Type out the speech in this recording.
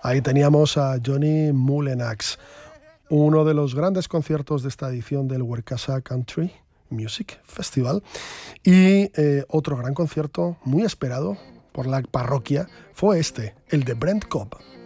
Ahí teníamos a Johnny Mulenax, uno de los grandes conciertos de esta edición del Werkasa Country Music Festival, y otro gran concierto muy esperado por la parroquia fue el de Brent Cobb.